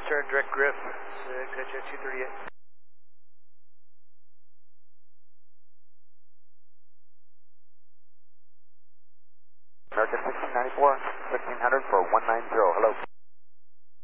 turn, direct Griff, 238. American 1694, 1600 for 190, hello.